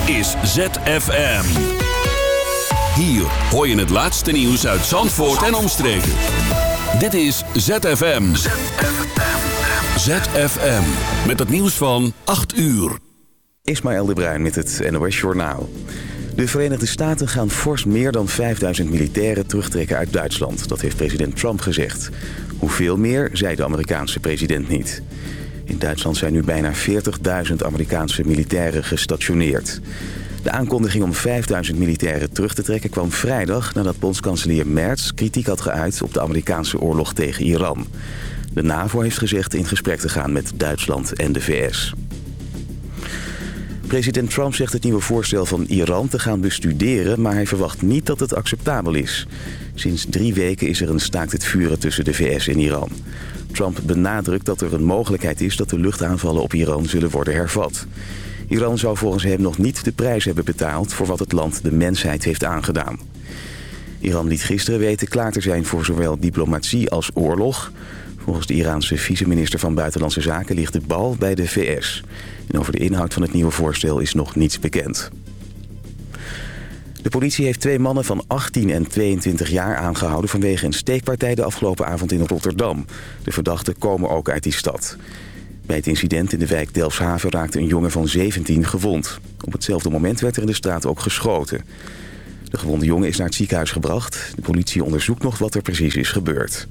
is ZFM. Hier hoor je het laatste nieuws uit Zandvoort en omstreken. Dit is ZFM. ZFM. Met het nieuws van 8 uur. Ismaël de Bruin met het NOS Journaal. De Verenigde Staten gaan fors meer dan 5000 militairen terugtrekken uit Duitsland. Dat heeft president Trump gezegd. Hoeveel meer, zei de Amerikaanse president niet. In Duitsland zijn nu bijna 40.000 Amerikaanse militairen gestationeerd. De aankondiging om 5000 militairen terug te trekken kwam vrijdag nadat bondskanselier Merz kritiek had geuit op de Amerikaanse oorlog tegen Iran. De NAVO heeft gezegd in gesprek te gaan met Duitsland en de VS. President Trump zegt het nieuwe voorstel van Iran te gaan bestuderen, maar hij verwacht niet dat het acceptabel is. Sinds 3 weken is er een staakt het vuren tussen de VS en Iran. Trump benadrukt dat er een mogelijkheid is dat de luchtaanvallen op Iran zullen worden hervat. Iran zou volgens hem nog niet de prijs hebben betaald voor wat het land de mensheid heeft aangedaan. Iran liet gisteren weten klaar te zijn voor zowel diplomatie als oorlog. Volgens de Iraanse vice-minister van Buitenlandse Zaken ligt de bal bij de VS. En over de inhoud van het nieuwe voorstel is nog niets bekend. De politie heeft 2 mannen van 18 en 22 jaar aangehouden vanwege een steekpartij de afgelopen avond in Rotterdam. De verdachten komen ook uit die stad. Bij het incident in de wijk Delfshaven raakte een jongen van 17 gewond. Op hetzelfde moment werd er in de straat ook geschoten. De gewonde jongen is naar het ziekenhuis gebracht. De politie onderzoekt nog wat er precies is gebeurd.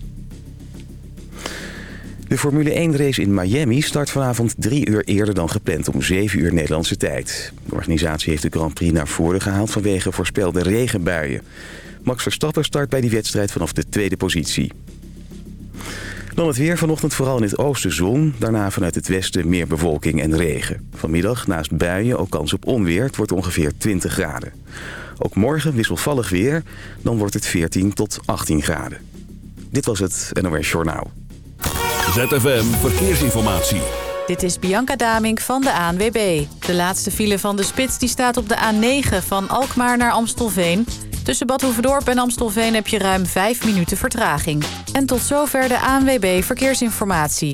De Formule 1-race in Miami start vanavond 3 uur eerder dan gepland, om 7 uur Nederlandse tijd. De organisatie heeft de Grand Prix naar voren gehaald vanwege voorspelde regenbuien. Max Verstappen start bij die wedstrijd vanaf de 2e positie. Dan het weer, vanochtend vooral in het oosten zon. Daarna vanuit het westen meer bewolking en regen. Vanmiddag naast buien ook kans op onweer. Het wordt ongeveer 20 graden. Ook morgen wisselvallig weer. Dan wordt het 14 tot 18 graden. Dit was het NOS Journaal. ZFM Verkeersinformatie. Dit is Bianca Damink van de ANWB. De laatste file van de spits die staat op de A9 van Alkmaar naar Amstelveen. Tussen Bad Hoeverdorp en Amstelveen heb je ruim 5 minuten vertraging. En tot zover de ANWB Verkeersinformatie.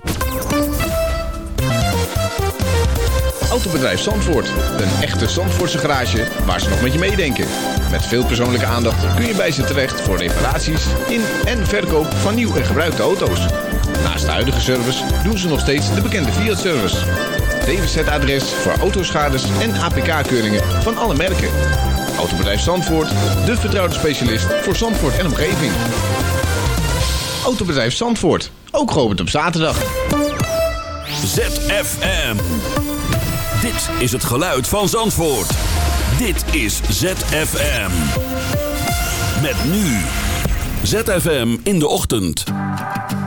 Autobedrijf Zandvoort. Een echte Zandvoortse garage waar ze nog met je meedenken. Met veel persoonlijke aandacht kun je bij ze terecht voor reparaties in en verkoop van nieuw en gebruikte auto's. Naast de huidige service doen ze nog steeds de bekende Fiat-service. DWZ-adres voor autoschades en APK-keuringen van alle merken. Autobedrijf Zandvoort, de vertrouwde specialist voor Zandvoort en omgeving. Autobedrijf Zandvoort, ook geopend op zaterdag. ZFM. Dit is het geluid van Zandvoort. Dit is ZFM. Met nu. ZFM in de ochtend.